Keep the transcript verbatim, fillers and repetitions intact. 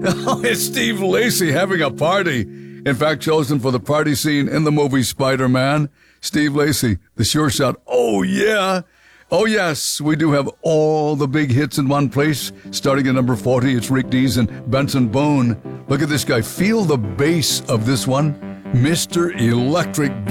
Oh, it's Steve Lacy having a party. In fact, chosen for the party scene in the movie Spider-Man. Steve Lacy, the sure shot. Oh, yeah. Oh, yes, we do have all the big hits in one place. Starting at number forty, it's Rick Dees and Benson Boone. Look at this guy. Feel the bass of this one. Mister Electric